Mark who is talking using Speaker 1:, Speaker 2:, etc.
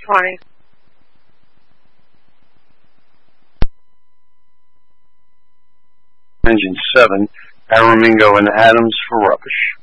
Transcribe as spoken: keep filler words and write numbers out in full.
Speaker 1: twenty.
Speaker 2: Engine seven, Aramingo and Adams for rubbish.